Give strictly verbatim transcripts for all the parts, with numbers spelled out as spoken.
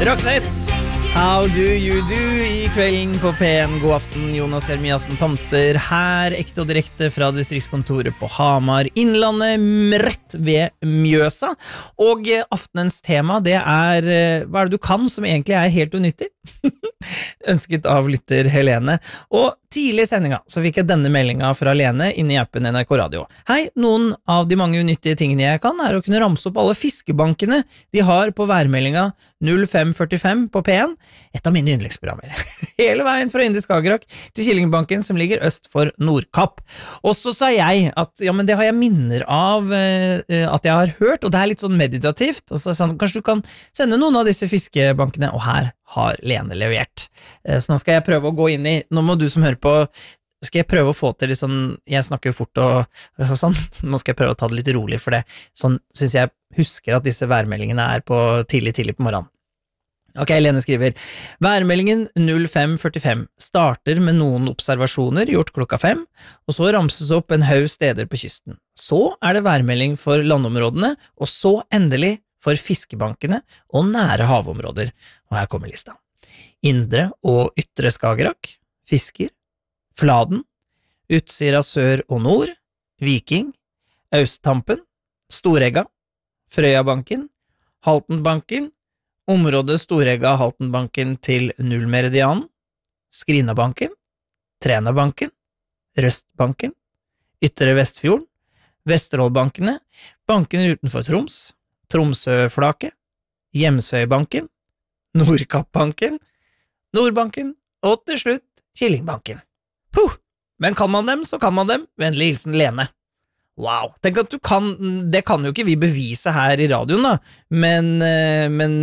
Roxette, how do you do I kvelden på P en. God aften, Jonas Hermiasen Tomter her, ekte og direkte fra distriktskontoret på Hamar, Innlandet, rett ved Mjøsa. Og aftenens tema, det er hva er det du kan som egentlig er helt unyttig? Ønsket av lytter Helene. Og tidlig i sendinga så fikk jeg denne meldinga fra Lene inne i appen N R K Radio. Hei, noen av de mange unyttige tingene jeg kan er å kunne ramse opp alle fiskebankene de har på værmeldinga null fem førtifem på P en, et av mine yndlingsprogrammer. Hele veien fra Indre Skagerrak til Killingbanken som ligger øst for Nordkapp. Og så sa jeg at ja, men det har jeg minner av eh, at jeg har hørt, og det er litt sånn meditativt. Og så sa han, kanskje du kan sende noen av disse fiskebankene, og her har Lene levert. Så nå skal jeg prøve å gå inn i, nå må du som hører på, skal jeg prøve å få til litt sånn, jeg snakker jo fort og, og sånn, nå skal jeg prøve å ta det litt rolig, for det, sånn synes jeg husker at disse værmeldingene er på tidlig, tidlig på morgenen. Ok, Lene skriver, værmeldingen null fem førtifem starter med noen observasjoner gjort klokka fem, og så ramses opp en haug steder på kysten. Så er det værmelding for landområdene, og så endelig for fiskebankene og nære havområder. Og her kommer lista. Indre og ytre Skagerrak, Fisker, Fladen, Utsira sør og nord, Viking, Austtampen, Storegga, Frøyabanken, Haltenbanken, området Storegga Haltenbanken til Nullmeridianen, Skrinabanken, Trenabanken, Røstbanken, Ytre Vestfjorden, Vesterålbankene, bankene utenfor Troms, Tromsøflaket, Hjemsøybanken, Nordkappbanken, Nordbanken, og til slutt Killingbanken. Puh, men kan man dem, så kan man dem. Vennlig hilsen Lene. Wow, tenk at du kan, det kan jo ikke vi bevise her i radioen da, men, men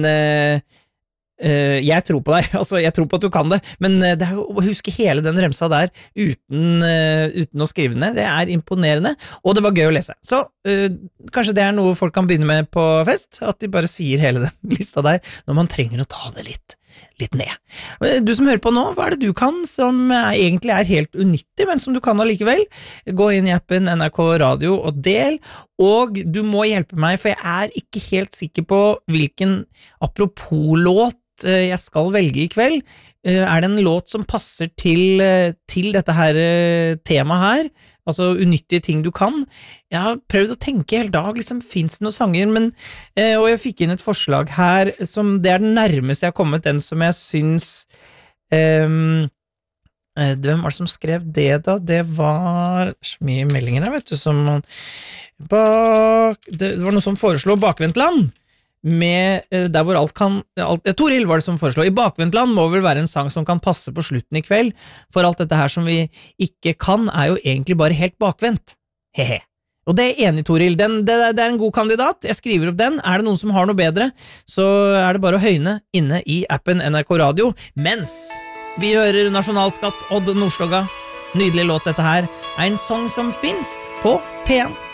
Uh, jeg tror på deg, altså jeg tror på at du kan det, men uh, det er jo å huske hele den remsa der uten, uh, uten å skrive ned, det er imponerende, og det var gøy å lese. Så uh, kanskje det er noe folk kan begynne med på fest, at de bare sier hele den lista der, når man trenger å ta det litt, litt ned. Du som hører på nå, hva er det du kan som er, egentlig er helt unyttig, men som du kan allikevel? Gå inn i appen N R K Radio og del, og du må hjelpe meg, for jeg er ikke helt sikker på hvilken apropos-låt jeg skal velge i kveld. Er det en låt som passer til, til dette her temaet her? Altså unyttige ting du kan? Jeg har prøvd å tenke hele dag, liksom, finnes det noen sanger, men, og jeg fikk inn et forslag her, som det er den nærmeste jeg har kommet, den som jeg syns um, hvem var det som skrev det da? Det var så mye meldinger her, vet du, som bak, det var noe som foreslo Bakvendtland, med der hvor alt kan alt, Toril var det som foreslår I Bakvendtland må vel være en sang som kan passe på slutten i kveld, for alt dette her som vi ikke kan er jo egentlig bare helt bakvendt. Hehe. Og det er enig, Toril, den, det, det er en god kandidat, jeg skriver opp den. Er det noen som har noe bedre, så er det bare å høyne inne i appen N R K Radio, mens vi hører Nasjonalskatt, Odd Nordstoga. Nydelig låt dette her, en sang som finnes på P en.